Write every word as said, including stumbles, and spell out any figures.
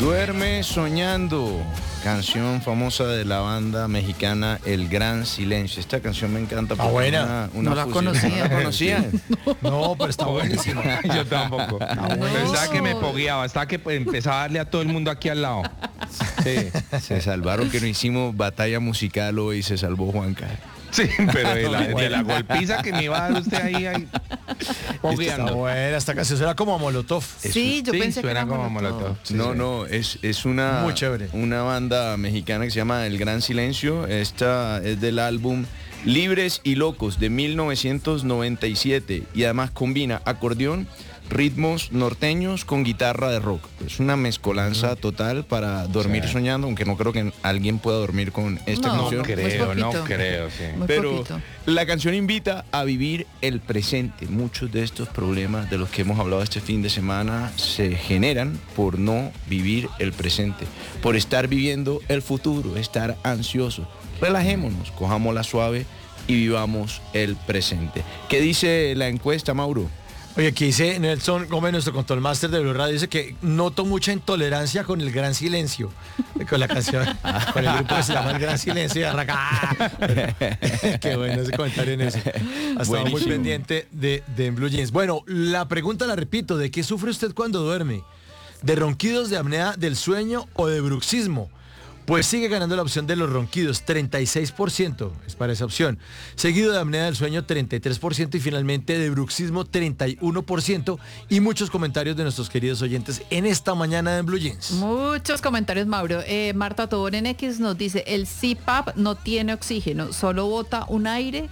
Duerme soñando, canción famosa de la banda mexicana El Gran Silencio. Esta canción me encanta. Ah, buena. Una, una No la fusión. conocía. ¿No la conocían? No, pero está buenísimo. Yo tampoco. Pensaba que me pogueaba, estaba que pues, empezaba a darle a todo el mundo aquí al lado. Sí, se salvaron que no hicimos batalla musical hoy, se salvó Juanca. Sí, pero de la, de la golpiza que me iba a dar usted ahí, ahí Está pogueando. buena, esta canción suena como a Molotov. Sí, yo Sí, pensé que suena era como Molotov. Molotov. Sí, No, sí. no, es, es una, Muy chévere. una banda mexicana que se llama El Gran Silencio. Esta es del álbum Libres y Locos de mil novecientos noventa y siete y además combina acordeón, ritmos norteños con guitarra de rock. Es una mezcolanza total para dormir Sí. soñando, aunque no creo que alguien pueda dormir con esta No, No canción. creo, no poquito. creo, sí. Muy Pero poquito. la canción invita a vivir el presente. Muchos de estos problemas de los que hemos hablado este fin de semana se generan por no vivir el presente, por estar viviendo el futuro, estar ansiosos. Relajémonos, cojámosla suave y vivamos el presente. ¿Qué dice la encuesta, Mauro? Oye, aquí dice Nelson Gómez, nuestro control master de Blue Radio, dice que noto mucha intolerancia con el Gran Silencio, con la canción, con el grupo que se llama El Gran Silencio y arranca. ¡Ah! Qué bueno ese comentario en eso. Ha estado muy Buenísimo. pendiente de, de Blue Jeans. Bueno, la pregunta la repito, ¿de qué sufre usted cuando duerme? ¿De ronquidos, de apnea del sueño o de bruxismo? Pues sigue ganando la opción de los ronquidos, treinta y seis por ciento es para esa opción. Seguido de apnea del sueño, treinta y tres por ciento y finalmente de bruxismo, treinta y uno por ciento. Y muchos comentarios de nuestros queridos oyentes en esta mañana de Blue Jeans. Muchos comentarios, Mauro. Eh, Marta Tobón en X nos dice, el C PAP no tiene oxígeno, solo bota un aire